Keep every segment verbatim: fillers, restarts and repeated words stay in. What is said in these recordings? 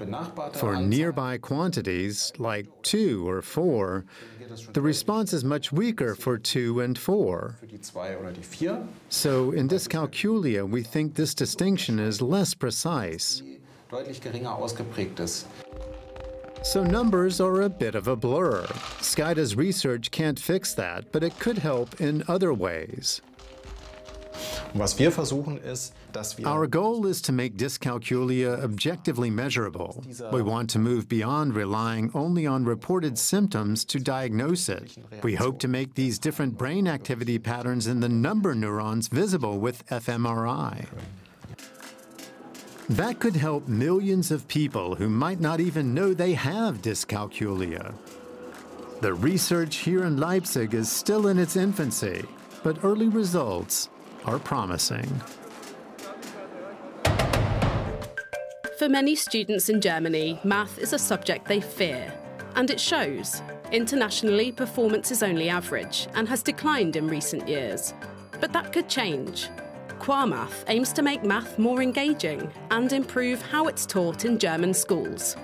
For nearby quantities, like two or four, the response is much weaker for two and four. So in dyscalculia, we think this distinction is less precise. So numbers are a bit of a blur. SCIDA's research can't fix that, but it could help in other ways. Our goal is to make dyscalculia objectively measurable. We want to move beyond relying only on reported symptoms to diagnose it. We hope to make these different brain activity patterns in the number neurons visible with fMRI. That could help millions of people who might not even know they have dyscalculia. The research here in Leipzig is still in its infancy, but early results are promising. For many students in Germany, math is a subject they fear, and it shows. Internationally, performance is only average and has declined in recent years. But that could change. QuaMath aims to make math more engaging and improve how it's taught in German schools.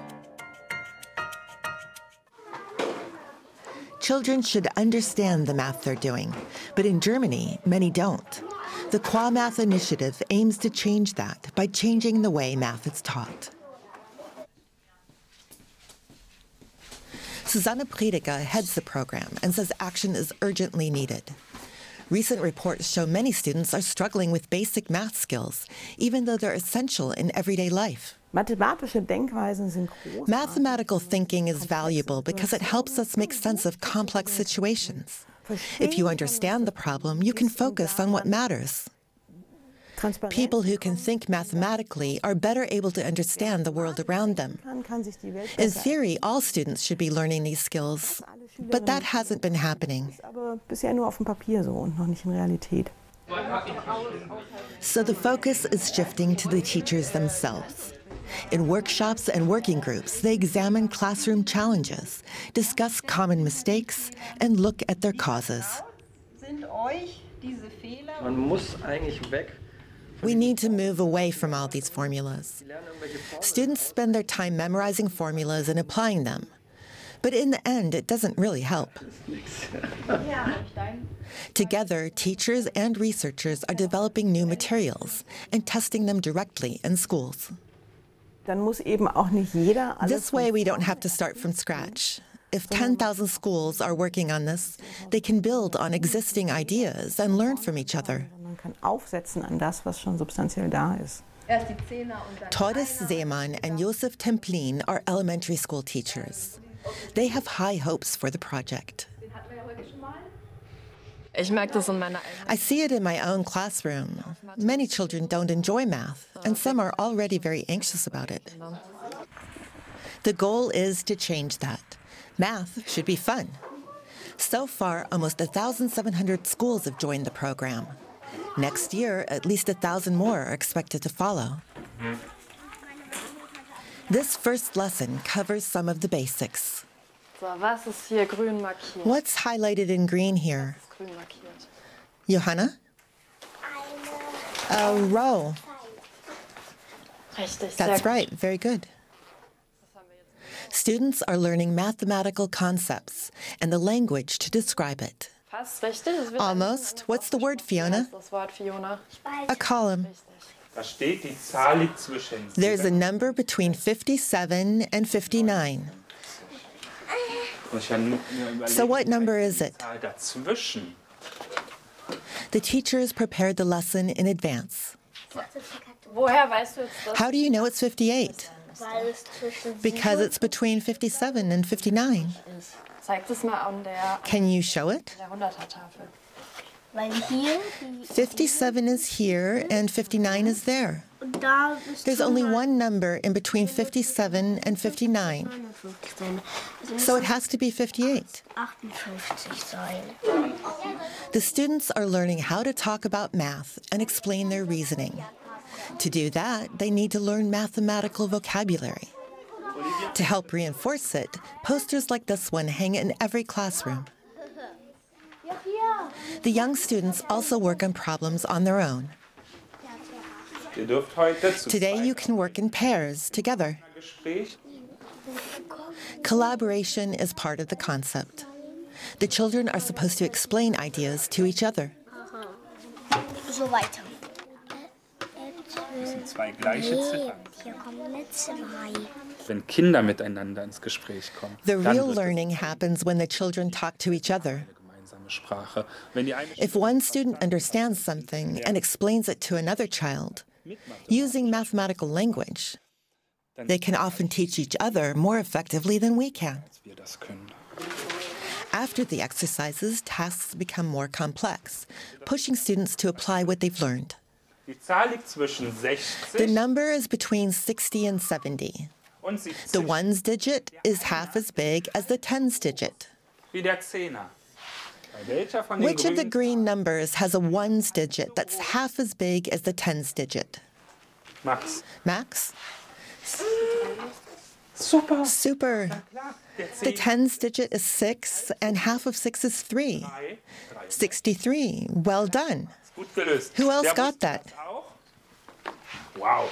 Children should understand the math they're doing, but in Germany, many don't. The QuaMath initiative aims to change that by changing the way math is taught. Susanne Prediger heads the program and says action is urgently needed. Recent reports show many students are struggling with basic math skills, even though they're essential in everyday life. Mathematical thinking is valuable because it helps us make sense of complex situations. If you understand the problem, you can focus on what matters. People who can think mathematically are better able to understand the world around them. In theory, all students should be learning these skills, but that hasn't been happening. So the focus is shifting to the teachers themselves. In workshops and working groups, they examine classroom challenges, discuss common mistakes, and look at their causes. We need to move away from all these formulas. Students spend their time memorizing formulas and applying them. But in the end, it doesn't really help. Together, teachers and researchers are developing new materials and testing them directly in schools. This way, we don't have to start from scratch. If ten thousand schools are working on this, they can build on existing ideas and learn from each other. Tordis Seemann and Josef Templin are elementary school teachers. They have high hopes for the project. I see it in my own classroom. Many children don't enjoy math, and some are already very anxious about it. The goal is to change that. Math should be fun. So far, almost one thousand seven hundred schools have joined the program. Next year, at least one thousand more are expected to follow. This first lesson covers some of the basics. What's highlighted in green here? Johanna? A row. That's right, very good. Students are learning mathematical concepts and the language to describe it. Almost. What's the word, Fiona? A column. There's a number between fifty-seven and fifty-nine. So what number is it? The teachers prepared the lesson in advance. How do you know it's fifty-eight? Because it's between fifty-seven and fifty-nine. Can you show it? fifty-seven is here and fifty-nine is there. There's only one number in between fifty-seven and fifty-nine. So it has to be fifty-eight. The students are learning how to talk about math and explain their reasoning. To do that, they need to learn mathematical vocabulary. To help reinforce it, posters like this one hang in every classroom. The young students also work on problems on their own. Today you can work in pairs, together. Collaboration is part of the concept. The children are supposed to explain ideas to each other. So weiter. Das sind zwei gleiche Ziffern. Wenn Kinder miteinander ins Gespräch kommen. The real learning happens when the children talk to each other. If one student understands something and explains it to another child, using mathematical language, they can often teach each other more effectively than we can. After the exercises, tasks become more complex, pushing students to apply what they've learned. The number is between sixty and seventy. The ones digit is half as big as the tens digit. Which of the green numbers has a ones digit that's half as big as the tens digit? Max. Max? Super. Super. The tens digit is six, and half of six is three. sixty-three. Well done. Who else got that? Wow.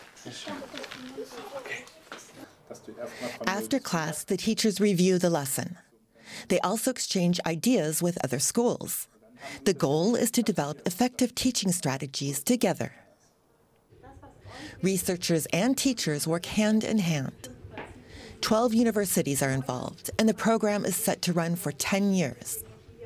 After class, the teachers review the lesson. They also exchange ideas with other schools. The goal is to develop effective teaching strategies together. Researchers and teachers work hand in hand. Twelve universities are involved, and the program is set to run for ten years.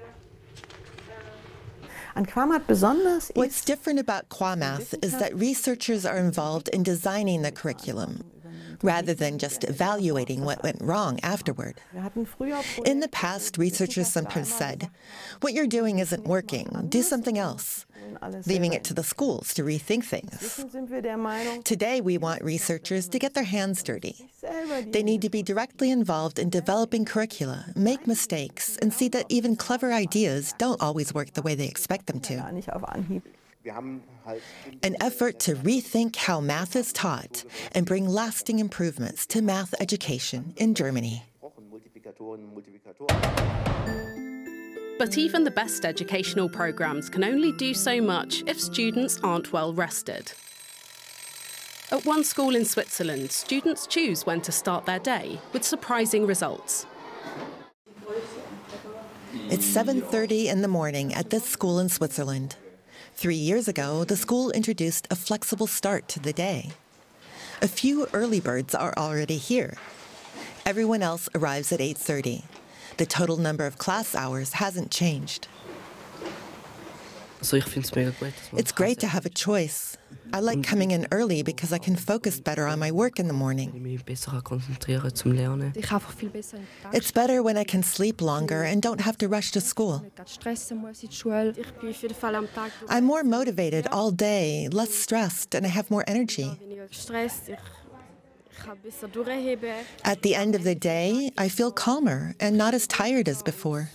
What's different about QuaMath is that researchers are involved in designing the curriculum, rather than just evaluating what went wrong afterward. In the past, researchers sometimes said, "What you're doing isn't working, do something else," leaving it to the schools to rethink things. Today, we want researchers to get their hands dirty. They need to be directly involved in developing curricula, make mistakes, and see that even clever ideas don't always work the way they expect them to. An effort to rethink how math is taught and bring lasting improvements to math education in Germany. But even the best educational programs can only do so much if students aren't well rested. At one school in Switzerland, students choose when to start their day, with surprising results. It's seven thirty in the morning at this school in Switzerland. Three years ago, the school introduced a flexible start to the day. A few early birds are already here. Everyone else arrives at eight thirty. The total number of class hours hasn't changed. It's great to have a choice. I like coming in early because I can focus better on my work in the morning. It's better when I can sleep longer and don't have to rush to school. I'm more motivated all day, less stressed, and I have more energy. At the end of the day, I feel calmer and not as tired as before.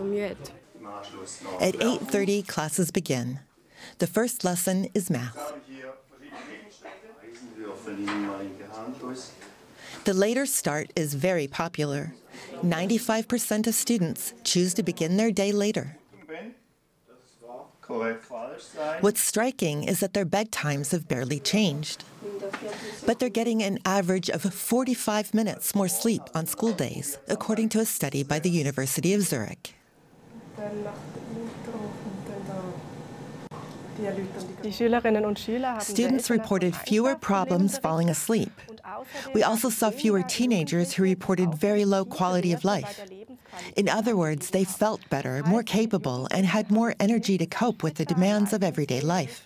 At eight thirty, classes begin. The first lesson is math. The later start is very popular. ninety-five percent of students choose to begin their day later. What's striking is that their bedtimes have barely changed. But they're getting an average of forty-five minutes more sleep on school days, according to a study by the University of Zurich. Students reported fewer problems falling asleep. We also saw fewer teenagers who reported very low quality of life. In other words, they felt better, more capable, and had more energy to cope with the demands of everyday life.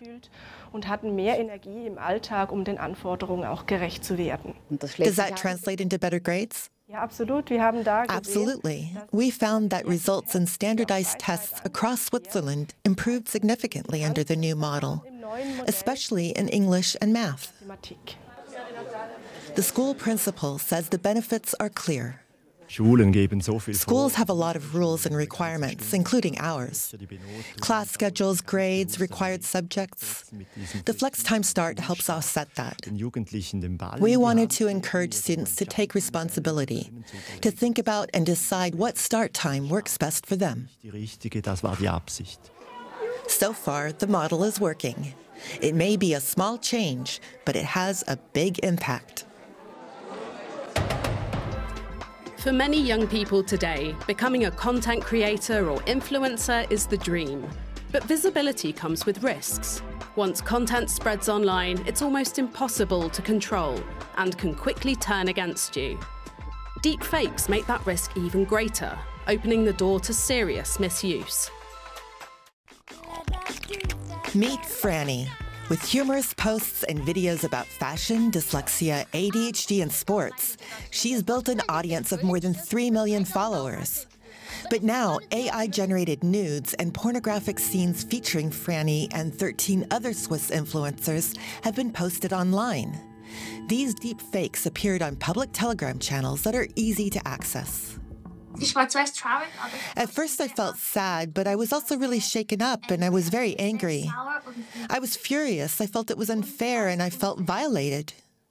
Does that translate into better grades? Absolutely. We found that results in standardized tests across Switzerland improved significantly under the new model, especially in English and math. The school principal says the benefits are clear. Schools have a lot of rules and requirements, including ours. Class schedules, grades, required subjects. The flex time start helps offset that. We wanted to encourage students to take responsibility, to think about and decide what start time works best for them. So far, the model is working. It may be a small change, but it has a big impact. For many young people today, becoming a content creator or influencer is the dream. But visibility comes with risks. Once content spreads online, it's almost impossible to control and can quickly turn against you. Deep fakes make that risk even greater, opening the door to serious misuse. Meet Franny. With humorous posts and videos about fashion, dyslexia, A D H D, and sports, she's built an audience of more than three million followers. But now, A I-generated nudes and pornographic scenes featuring Franny and thirteen other Swiss influencers have been posted online. These deep fakes appeared on public Telegram channels that are easy to access. At first I felt sad, but I was also really shaken up and I was very angry. I was furious, I felt it was unfair and I felt violated.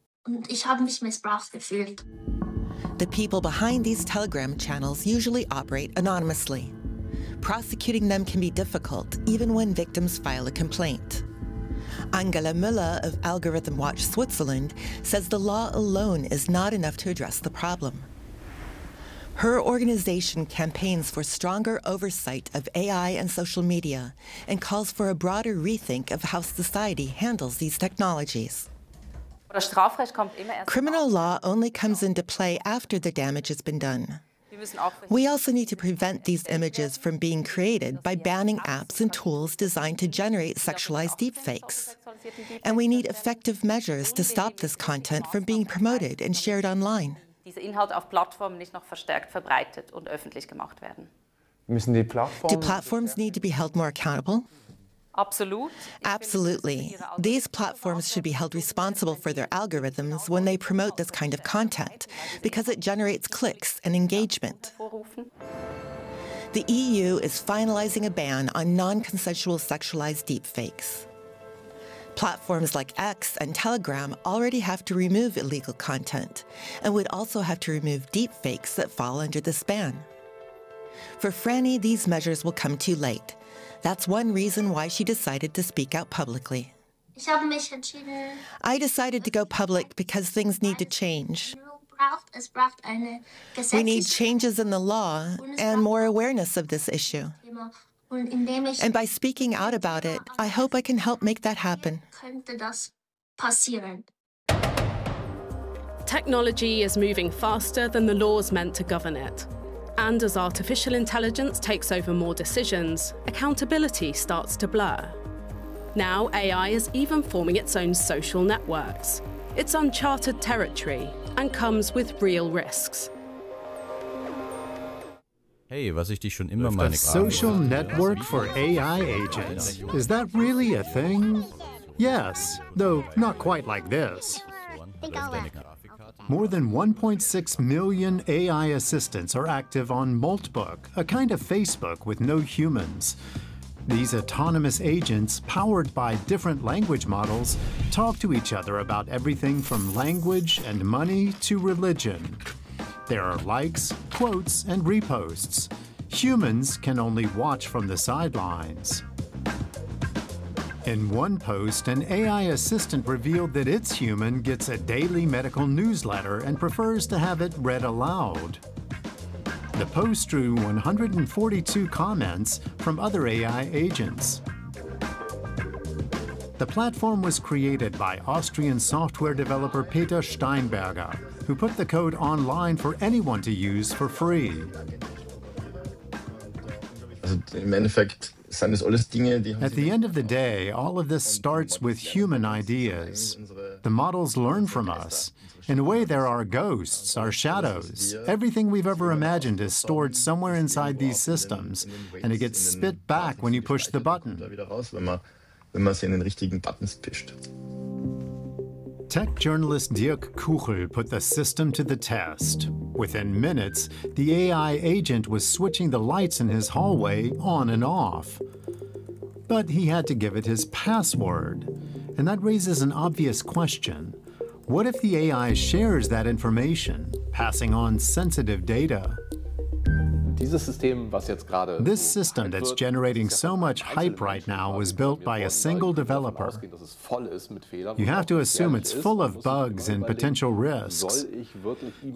The people behind these Telegram channels usually operate anonymously. Prosecuting them can be difficult, even when victims file a complaint. Angela Müller of Algorithm Watch Switzerland says the law alone is not enough to address the problem. Her organization campaigns for stronger oversight of A I and social media and calls for a broader rethink of how society handles these technologies. Criminal law only comes into play after the damage has been done. We also need to prevent these images from being created by banning apps and tools designed to generate sexualized deepfakes. And we need effective measures to stop this content from being promoted and shared online. Diese Inhalte auf Plattformen nicht noch verstärkt verbreitet und öffentlich gemacht werden. Müssen die Plattformen Do platforms need to be held more accountable? Absolut. Absolutely. These platforms should be held responsible for their algorithms when they promote this kind of content, because it generates clicks and engagement. The E U is finalizing a ban on non-consensual sexualized deepfakes. Platforms like X and Telegram already have to remove illegal content and would also have to remove deepfakes that fall under this ban. For Franny, these measures will come too late. That's one reason why she decided to speak out publicly. I decided to go public because things need to change. We need changes in the law and more awareness of this issue. And by speaking out about it, I hope I can help make that happen. Technology is moving faster than the laws meant to govern it. And as artificial intelligence takes over more decisions, accountability starts to blur. Now A I is even forming its own social networks. It's uncharted territory and comes with real risks. Hey, was ich dich schon immer meine A social network for A I agents. Is that really a thing? Yes, though not quite like this. More than one point six million A I assistants are active on Moltbook, a kind of Facebook with no humans. These autonomous agents, powered by different language models, talk to each other about everything from language and money to religion. There are likes, quotes, and reposts. Humans can only watch from the sidelines. In one post, an A I assistant revealed that its human gets a daily medical newsletter and prefers to have it read aloud. The post drew one hundred forty-two comments from other A I agents. The platform was created by Austrian software developer Peter Steinberger, who put the code online for anyone to use for free. At the end of the day, all of this starts with human ideas. The models learn from us. In a way, they're our ghosts, our shadows. Everything we've ever imagined is stored somewhere inside these systems, and it gets spit back when you push the button. Tech journalist Dirk Kuchel put the system to the test. Within minutes, the A I agent was switching the lights in his hallway on and off. But he had to give it his password. And that raises an obvious question. What if the A I shares that information, passing on sensitive data? This system that's generating so much hype right now was built by a single developer. You have to assume it's full of bugs and potential risks.